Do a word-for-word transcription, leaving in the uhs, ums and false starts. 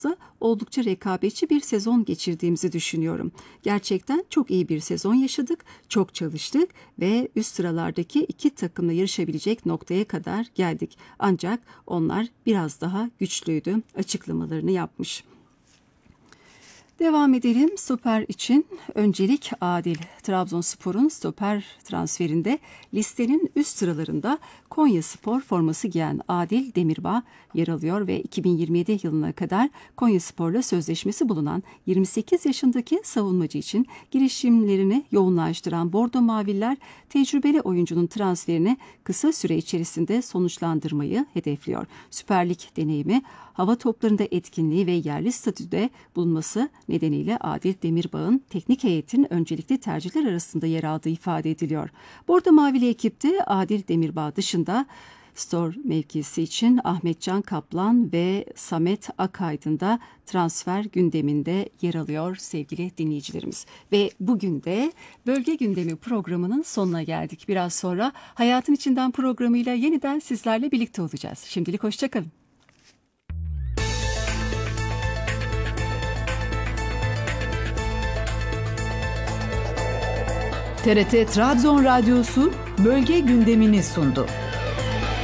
oldukça rekabetçi bir sezon geçirdiğimizi düşünüyorum. Gerçekten çok iyi bir sezon yaşadık, çok çalıştık ve üst sıralardaki iki takımla yarışabilecek noktaya kadar geldik. Ancak onlar biraz daha güçlüydü açıklamalarını yapmış. Devam edelim. Stoper için öncelik Adil. Trabzonspor'un stoper transferinde listenin üst sıralarında Konyaspor forması giyen Adil Demirbağ yer alıyor ve iki bin yirmi yedi yılına kadar Konyaspor'la sözleşmesi bulunan yirmi sekiz yaşındaki savunmacı için girişimlerini yoğunlaştıran Bordo Maviller tecrübeli oyuncunun transferini kısa süre içerisinde sonuçlandırmayı hedefliyor. Süper Lig deneyimi, hava toplarında etkinliği ve yerli statüde bulunması nedeniyle Adil Demirbağ'ın teknik heyetin öncelikli tercihler arasında yer aldığı ifade ediliyor. Bordo Mavili ekipte Adil Demirbağ dışında Stor mevkisi için Ahmetcan Kaplan ve Samet Akaydın da transfer gündeminde yer alıyor sevgili dinleyicilerimiz. Ve bugün de Bölge Gündemi programının sonuna geldik. Biraz sonra Hayatın İçinden programıyla yeniden sizlerle birlikte olacağız. Şimdilik hoşçakalın. T R T Trabzon Radyosu Bölge Gündemini sundu.